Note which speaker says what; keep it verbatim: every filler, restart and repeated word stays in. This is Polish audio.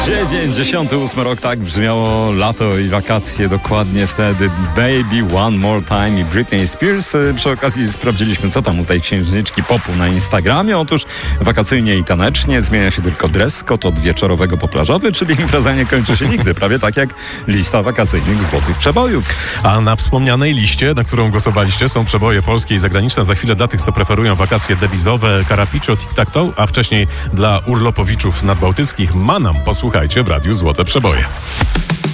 Speaker 1: dziewięćdziesiąty ósmy rok, tak brzmiało lato i wakacje dokładnie wtedy. Baby One More Time i Britney Spears. Przy okazji sprawdziliśmy, co tam u tej księżniczki popu na Instagramie. Otóż wakacyjnie i tanecznie zmienia się tylko dress code od wieczorowego po plażowy, czyli impreza nie kończy się nigdy, prawie tak jak lista wakacyjnych złotych przebojów.
Speaker 2: A na wspomnianej liście, na którą głosowaliście, są przeboje polskie i zagraniczne. Za chwilę dla tych, co preferują wakacje dewizowe, Carapiccio, Tic-Tac-Toe, a wcześniej dla urlopowiczów nadbałtyckich Manam. Posłuchajcie w Radiu Złote Przeboje.